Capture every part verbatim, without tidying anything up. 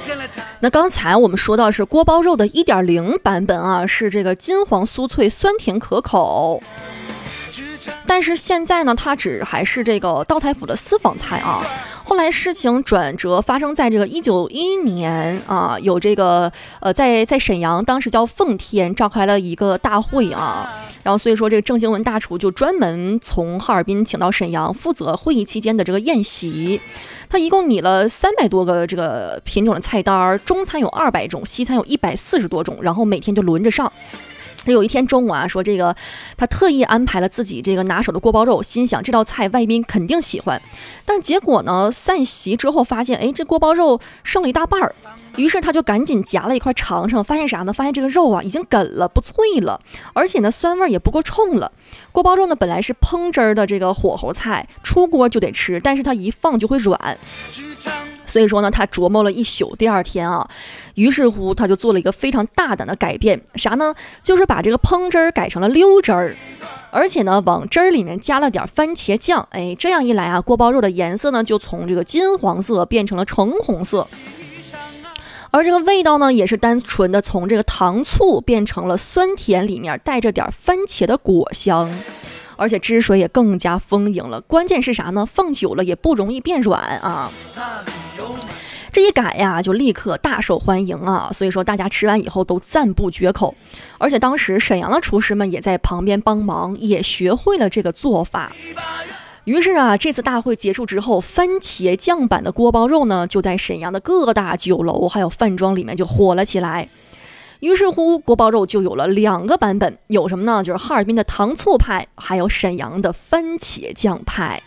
那刚才我们说到是锅包肉的 一点零 版本啊，是这个金黄酥脆，酸甜可口。但是现在呢，它只还是这个道台府的私房菜啊。后来事情转折发生在这个一九一一年啊，有这个呃在在沈阳，当时叫奉天，召开了一个大会啊。然后所以说这个郑兴文大厨就专门从哈尔滨请到沈阳，负责会议期间的这个宴席。他一共拟了三百多个这个品种的菜单，中餐有二百种，西餐有一百四十多种，然后每天就轮着上。有一天中午啊，说这个他特意安排了自己这个拿手的锅包肉，心想这道菜外宾肯定喜欢。但结果呢，散席之后发现，哎，这锅包肉剩了一大半儿。于是他就赶紧夹了一块尝尝，发现啥呢？发现这个肉啊已经梗了，不脆了，而且呢酸味也不够冲了。锅包肉呢本来是烹汁儿的这个火候菜，出锅就得吃，但是它一放就会软。所以说呢，他琢磨了一宿，第二天啊，于是乎他就做了一个非常大胆的改变，啥呢？就是把这个烹汁儿改成了溜汁儿，而且呢，往汁儿里面加了点番茄酱。哎，这样一来啊，锅包肉的颜色呢就从这个金黄色变成了橙红色，而这个味道呢，也是单纯的从这个糖醋变成了酸甜，里面带着点番茄的果香。而且汁水也更加丰盈了，关键是啥呢？放久了也不容易变软啊。这一改呀，就立刻大受欢迎啊！所以说大家吃完以后都赞不绝口，而且当时沈阳的厨师们也在旁边帮忙，也学会了这个做法。于是啊，这次大会结束之后，番茄酱版的锅包肉呢，就在沈阳的各大酒楼还有饭庄里面就火了起来。于是乎，锅包肉就有了两个版本，有什么呢？就是哈尔滨的糖醋派，还有沈阳的番茄酱派。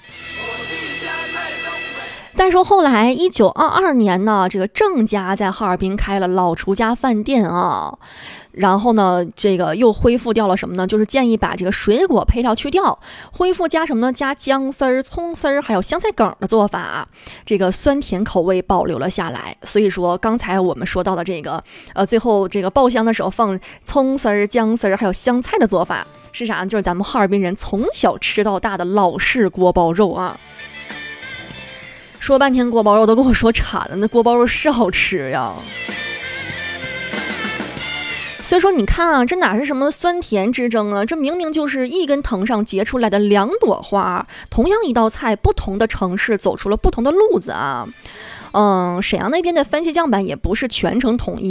再说后来一九二二年呢，这个郑家在哈尔滨开了老厨家饭店啊，然后呢这个又恢复掉了什么呢？就是建议把这个水果配料去掉，恢复加什么呢？加姜丝儿、葱丝儿还有香菜梗的做法，这个酸甜口味保留了下来。所以说刚才我们说到的这个呃最后这个爆香的时候放葱丝儿、姜丝儿还有香菜的做法是啥呢？就是咱们哈尔滨人从小吃到大的老式锅包肉啊。说半天锅包肉都跟我说馋了，那锅包肉是好吃呀。所以说你看啊，这哪是什么酸甜之争啊，这明明就是一根藤上结出来的两朵花，同样一道菜，不同的城市走出了不同的路子啊。嗯，沈阳那边的番茄酱版也不是全程统一